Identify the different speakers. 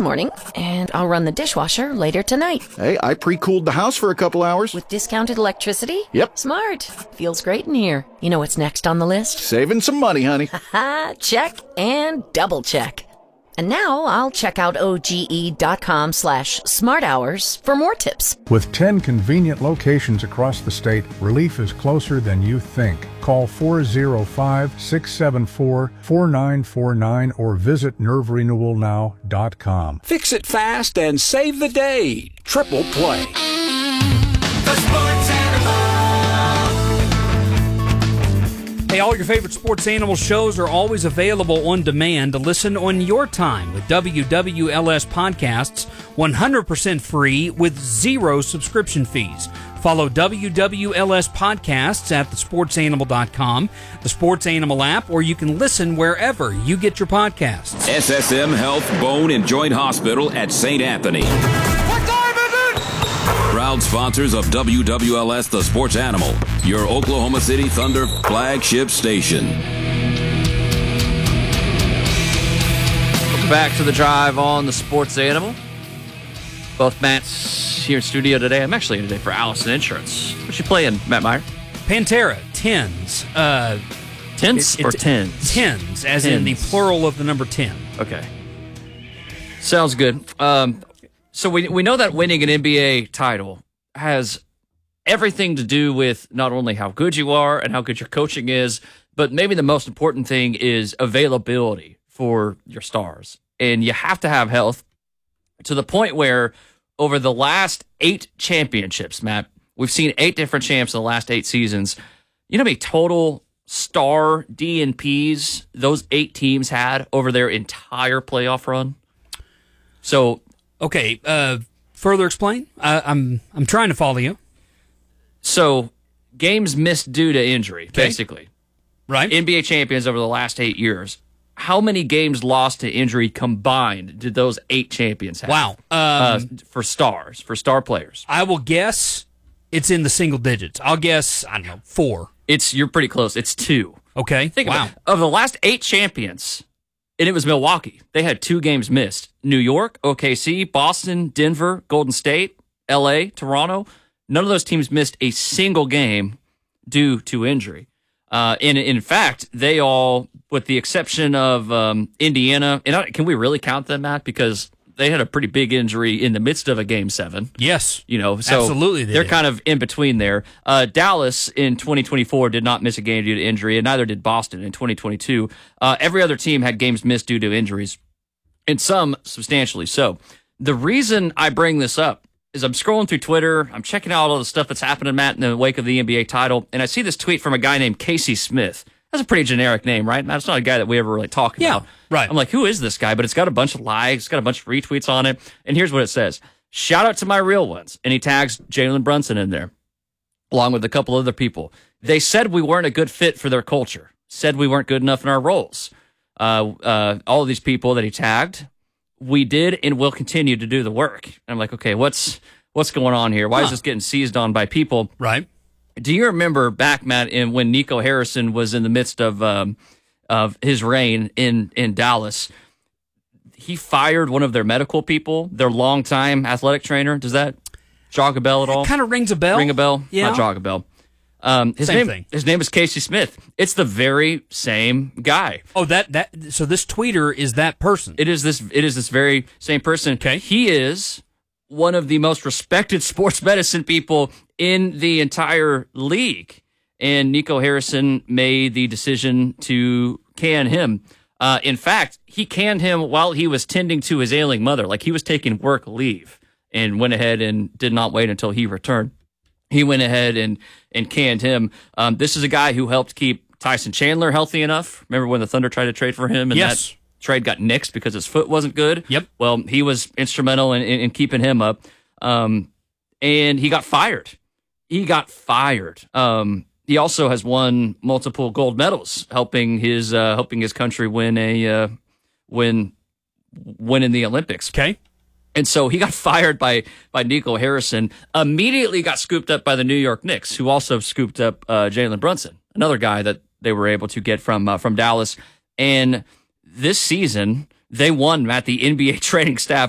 Speaker 1: morning, and I'll run the dishwasher later tonight.
Speaker 2: Hey, I pre-cooled the house for a couple hours.
Speaker 1: With discounted electricity?
Speaker 2: Yep.
Speaker 1: Smart. Feels great in here. You know what's next on the list?
Speaker 2: Saving some money, honey.
Speaker 1: Ha, check and double check. And now I'll check out OGE.com/smarthours for more tips.
Speaker 3: With 10 convenient locations across the state, relief is closer than you think. Call 405-674-4949 or visit nerverenewalnow.com.
Speaker 4: Fix it fast and save the day. Triple Play.
Speaker 5: The Sports Animal.
Speaker 6: Hey, all your favorite Sports Animal shows are always available on demand to listen on your time with WWLS podcasts, 100% free with 0 subscription fees. Follow WWLS podcasts at thesportsanimal.com, the Sports Animal app, or you can listen wherever you get your podcasts.
Speaker 7: SSM Health Bone and Joint Hospital at St. Anthony. Proud sponsors of WWLS The Sports Animal, your Oklahoma City Thunder flagship station.
Speaker 8: Welcome back to The Drive on The Sports Animal. Both Matts here in studio today. I'm actually here today for Allison Insurance. What's she playing, Matt Meyer?
Speaker 6: Pantera, tens.
Speaker 8: Tens or tens?
Speaker 6: Tens, as in the plural of the number 10.
Speaker 8: Okay. Sounds good. So we know that winning an NBA title has everything to do with not only how good you are and how good your coaching is, but maybe the most important thing is availability for your stars. And you have to have health to the point where over the last 8 championships, Matt, we've seen 8 different champs in the last 8 seasons. You know how many total star DNPs those 8 teams had over their entire playoff run? So...
Speaker 6: Okay, further explain. I'm trying to follow you.
Speaker 8: So, games missed due to injury, basically.
Speaker 6: Right.
Speaker 8: NBA champions over the last 8 years. How many games lost to injury combined did those 8 champions have?
Speaker 6: Wow.
Speaker 8: For star players.
Speaker 6: I will guess it's in the single digits. I'll guess, 4.
Speaker 8: You're pretty close. It's 2.
Speaker 6: Okay.
Speaker 8: Think about it. Of the last 8 champions, and it was Milwaukee, they had 2 games missed. New York, OKC, Boston, Denver, Golden State, LA, Toronto. None of those teams missed a single game due to injury. And in fact, they all, with the exception of Indiana, and can we really count them, Matt? Because they had a pretty big injury in the midst of a Game 7.
Speaker 6: Yes.
Speaker 8: So
Speaker 6: absolutely
Speaker 8: they're kind of in between there. Dallas in 2024 did not miss a game due to injury, and neither did Boston in 2022. Every other team had games missed due to injuries, and some substantially so. The reason I bring this up is I'm scrolling through Twitter, I'm checking out all the stuff that's happening, Matt, in the wake of the NBA title, and I see this tweet from a guy named Casey Smith. That's a pretty generic name, right? That's not a guy that we ever really talk about.
Speaker 6: Right.
Speaker 8: I'm like, who is this guy? But it's got a bunch of likes, it's got a bunch of retweets on it, and here's what it says. Shout out to my real ones. And he tags Jalen Brunson in there, along with a couple other people. They said we weren't a good fit for their culture, said we weren't good enough in our roles. All of these people that he tagged, we did and will continue to do the work. And I'm like, okay, what's going on here? Why is this getting seized on by people?
Speaker 6: Right.
Speaker 8: Do you remember back, Matt, when Nico Harrison was in the midst of his reign in Dallas? He fired one of their medical people, their longtime athletic trainer. Does that jog a bell at all?
Speaker 6: It kind of rings a bell.
Speaker 8: Ring a bell?
Speaker 6: Yeah.
Speaker 8: Not jog a bell. His name is Casey Smith. It's the very same guy.
Speaker 6: Oh, so this tweeter is that person.
Speaker 8: It is this very same person.
Speaker 6: Okay.
Speaker 8: He is one of the most respected sports medicine people in the entire league. And Nico Harrison made the decision to can him. In fact, he canned him while he was tending to his ailing mother. Like, he was taking work leave and went ahead and did not wait until he returned. He went ahead and canned him. This is a guy who helped keep Tyson Chandler healthy enough. Remember when the Thunder tried to trade for him? And
Speaker 6: yes.
Speaker 8: That trade got nixed because his foot wasn't good?
Speaker 6: Yep.
Speaker 8: Well, he was instrumental in keeping him up. And he got fired. He He also has won multiple gold medals, helping his country win in the Olympics.
Speaker 6: Okay.
Speaker 8: And so he got fired by Nico Harrison, immediately got scooped up by the New York Knicks, who also scooped up Jalen Brunson, another guy that they were able to get from Dallas. And this season, they won, Matt, the NBA training staff